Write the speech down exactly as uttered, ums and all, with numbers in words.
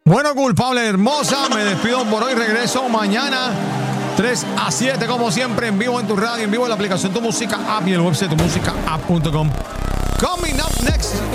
Bueno, culpable hermosa, me despido por hoy. Regreso mañana tres a siete, como siempre, en vivo en tu radio, en vivo en la aplicación Tu Música App y el website tu música app punto com. Coming up next.